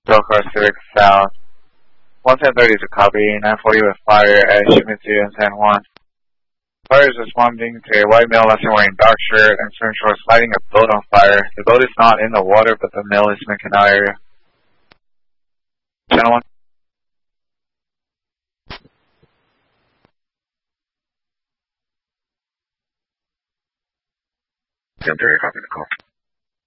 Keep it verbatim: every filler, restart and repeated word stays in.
SoCar Civic South. one ten thirty is a copy, nine forty with fire at Shipment two in San Juan. Fire is responding to a white male lesson wearing dark shirt and swim shorts lighting a boat on fire. The boat is not in the water, but the male is in the canal area. Channel one. ten thirty, copy the call.